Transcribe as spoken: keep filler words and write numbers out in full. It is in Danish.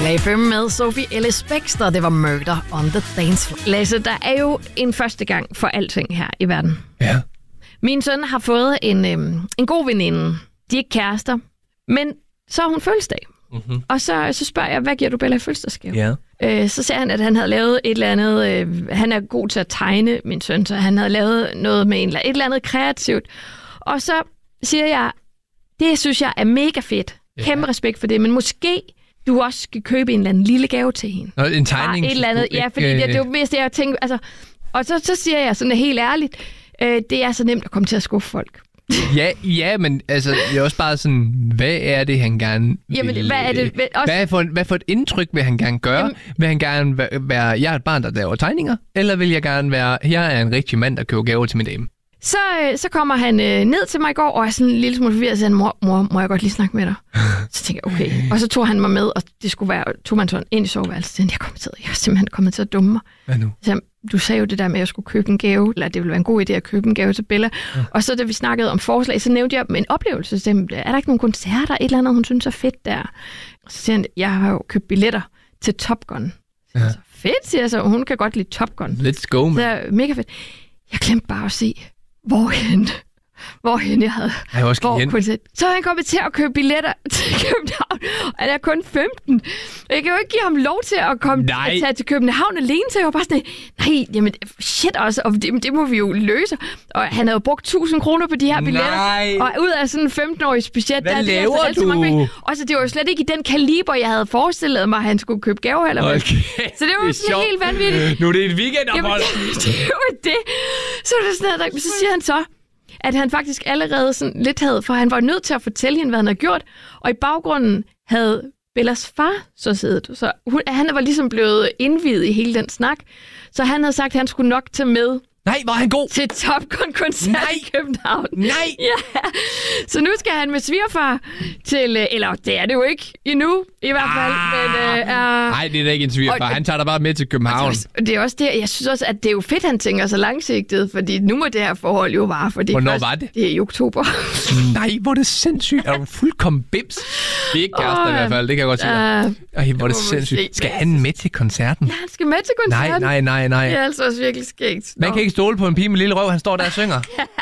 Bella F M med Sophie Ellis Bextor. Det var Murder on the Dance Floor. Lasse, der er jo en første gang for alting her i verden. Ja. Min søn har fået en, øhm, en god veninde. De er ikke kærester, men så har hun fødselsdag. Mm-hmm. Og så, så spørger jeg, hvad giver du Bella i fødselsdagsgave? Ja. Øh, så siger han, at han havde lavet et eller andet... Øh, han er god til at tegne, min søn, så han havde lavet noget med en, et eller andet kreativt. Og så siger jeg, det synes jeg er mega fedt. Ja. Kæmpe respekt for det, men måske du også skal købe en eller anden lille gave til hende. Nå, en tegning? Et eller andet, ja, fordi det, det er jo mest det, jeg tænker... Altså, og så, så siger jeg sådan helt ærligt, øh, det er så nemt at komme til at skuffe folk. Ja, ja, men altså, det er også bare sådan, hvad er det, han gerne vil... Jamen, hvad er det? Også... Hvad, for, hvad for et indtryk vil han gerne gøre? Jamen... Vil han gerne være, jeg er et barn, der laver tegninger? Eller vil jeg gerne være, jeg er en rigtig mand, der køber gaver til min dame? Så, så kommer han øh, ned til mig i går, og er sådan en lille smule forvirret, og siger, mor, mor, må jeg godt lige snakke med dig? Så tænker jeg, okay. Og så tog han mig med, og det skulle være, tog man sådan ind i soveværelset. Jeg, kom til, jeg er simpelthen kommet til at dumme mig. Hvad nu? Så, du sagde jo det der med, at jeg skulle købe en gave, eller det ville være en god idé at købe en gave til Bella. Ja. Og så da vi snakkede om forslag, så nævnte jeg en oplevelse. Så er der ikke nogen koncerter, et eller andet, hun synes er fedt der? Og så siger han, jeg har jo købt billetter til Top Gun. Ja. Så fedt, siger jeg så. Hun kan godt lide Top Gun. Let's go, man. Så er mega fedt. Jeg glemte bare at se, hvorhen, hvorhen jeg havde. Ej, hvor skal hvor hen? Så er han kommet til at købe billetter til København, og han er kun femten. Jeg kan jo ikke give ham lov til at komme nej. Tage til København alene, så jeg var bare sådan, nej, jamen shit også, og det, det må vi jo løse. Og han havde brugt tusind kroner på de her billetter, nej. Og ud af sådan en femten-års budget, hvad der laver det altså du? Mange og så det var jo slet ikke i den kaliber, jeg havde forestillet mig, at han skulle købe gaver eller hvad. Okay. Så det var jo sådan helt vanvittigt. Nu er det et weekendophold. Jamen, det, det var det. Så var det sådan noget, så siger han så, at han faktisk allerede sådan lidt havde, for han var nødt til at fortælle hende, hvad han havde gjort, og i baggrunden havde Bellas far så siddet. Så hun, han var ligesom blevet indviet i hele den snak, så han havde sagt, at han skulle nok tage med. Nej, var han god? Til Top Gun-koncert i København. Nej! Ja. Så nu skal han med svigerfar til... Eller det er det jo ikke endnu, i hvert fald. Nej, uh, uh, det er da ikke en svigerfar. Han tager dig bare med til København. Det er også det, jeg synes også, at det er jo fedt, han tænker så langsigtet, fordi nu må det her forhold jo vare. Fordi hvornår først, var det? Det er i oktober. Nej, hvor er det sindssygt. Er du fuldkommen bims? Vi er ikke kærester oh, i hvert fald, det kan jeg godt sige dig. Ej, hvor er det sindssygt. Skal han med til koncerten? Ja, han skal med til koncerten. Nej, nej, nej, nej. Det er altså også virkelig skægt. Man kan ikke stole på en pige med lille røv, han står der og synger.